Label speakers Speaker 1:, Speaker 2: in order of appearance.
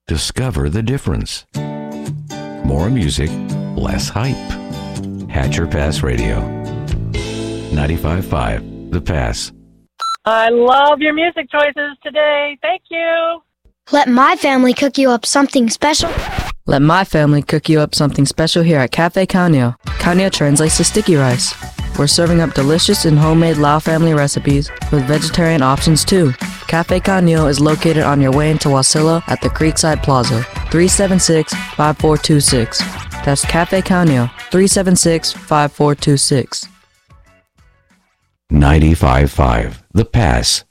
Speaker 1: Discover the difference. More music, less hype. Hatcher Pass Radio. 95.5 The Pass.
Speaker 2: I love your music choices today. Thank you.
Speaker 3: Let my family cook you up something special.
Speaker 4: Let my family cook you up something special here at Cafe Canio. Canio translates to sticky rice. We're serving up delicious and homemade Lao family recipes with vegetarian options too. Cafe Canio is located on your way into Wasilla at the Creekside Plaza, 376-5426. That's Cafe Canio, 376-5426.
Speaker 1: 95.5 The Pass.